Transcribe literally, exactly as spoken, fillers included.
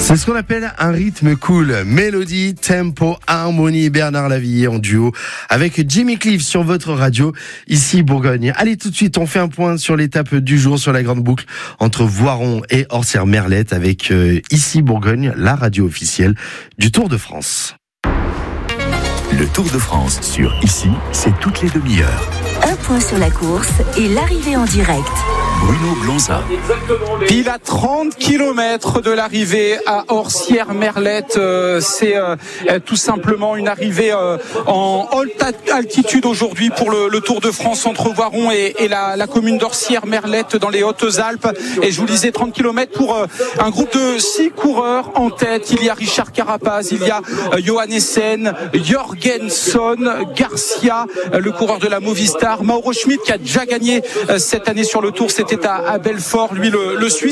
C'est ce qu'on appelle un rythme cool. Mélodie, tempo, harmonie. Bernard Lavilliers en duo avec Jimmy Cliff sur votre radio, ici Bourgogne. Allez, tout de suite, on fait un point sur l'étape du jour sur la grande boucle entre Voiron et Orsières-Merlette avec euh, ici Bourgogne, la radio officielle du Tour de France. Le Tour de France sur Ici, c'est toutes les demi-heures. Un point sur la course et l'arrivée en direct. Bruno Blonza. Pile à trente kilomètres de l'arrivée à Orsières-Merlette. Euh, c'est euh, tout simplement une arrivée euh, en haute altitude aujourd'hui pour le, le Tour de France entre Voiron et, et la, la commune d'Orsières-Merlette dans les Hautes-Alpes. Et je vous disais trente kilomètres pour euh, un groupe de six coureurs en tête. Il y a Richard Carapaz, il y a euh, Johannessen, Jorgenson, Garcia, euh, le coureur de la Movistar, Mauro Schmid qui a déjà gagné euh, cette année sur le Tour. C'était à, à Belfort, lui le, le Suisse.